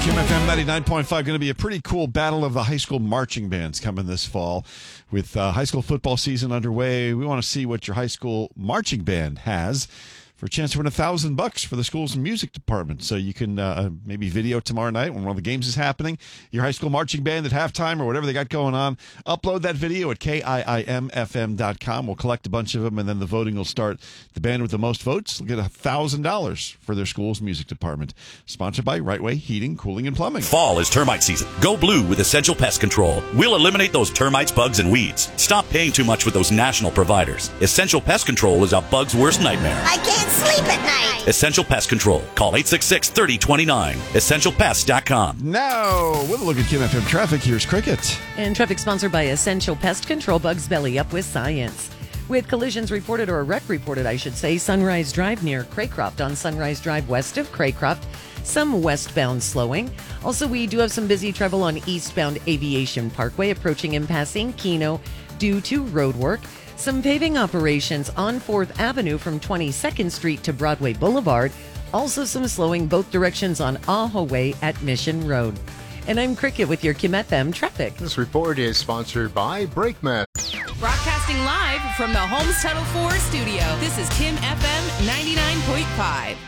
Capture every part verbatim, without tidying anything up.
Kim F M ninety-nine point five, going to be a pretty cool battle of the high school marching bands coming this fall. With uh, high school football season underway, we want to see what your high school marching band has for a chance to win a thousand bucks for the school's music department. So you can uh, maybe video tomorrow night when one of the games is happening, your high school marching band at halftime or whatever they got going on. Upload that video at K I I M F M dot com. We'll collect a bunch of them, and then the voting will start. The band with the most votes will get a thousand dollars for their school's music department. Sponsored by Right Way Heating, Cooling, and Plumbing. Fall is termite season. Go blue with Essential Pest Control. We'll eliminate those termites, bugs, and weeds. Stop paying too much with those national providers. Essential Pest Control is a bug's worst nightmare. I can't sleep at night. Essential Pest Control. Call eight six six, three oh two nine. essential pest dot com. Now, with a look at Kim F M traffic, here's Cricket. And traffic sponsored by Essential Pest Control. Bugs belly up with science. With collisions reported, or a wreck reported, I should say, Sunrise Drive near Craycroft on Sunrise Drive west of Craycroft. Some westbound slowing. Also, we do have some busy travel on eastbound Aviation Parkway approaching and passing Keno due to road work. Some paving operations on fourth Avenue from twenty-second Street to Broadway Boulevard. Also some slowing both directions on Ajo Way at Mission Road. And I'm Cricket with your Kim F M traffic. This report is sponsored by Brakeman. Broadcasting live from the Holmes Tuttle four studio, this is Kim F M ninety-nine point five.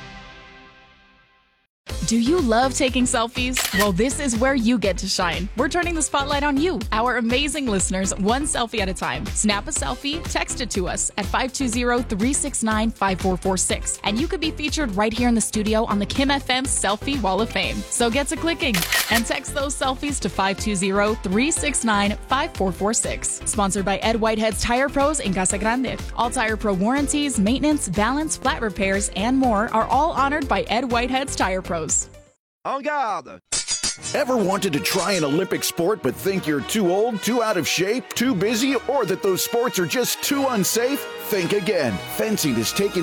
Do you love taking selfies? Well, this is where you get to shine. We're turning the spotlight on you, our amazing listeners, one selfie at a time. Snap a selfie, text it to us at five two zero, three six nine, five four four six, and you could be featured right here in the studio on the Kim F M Selfie Wall of Fame. So get to clicking and text those selfies to five two zero, three six nine, five four four six. Sponsored by Ed Whitehead's Tire Pros in Casa Grande. All Tire Pro warranties, maintenance, balance, flat repairs, and more are all honored by Ed Whitehead's Tire Pros. En garde! Ever wanted to try an Olympic sport but think you're too old, too out of shape, too busy, or that those sports are just too unsafe? Think again. Fencing is taking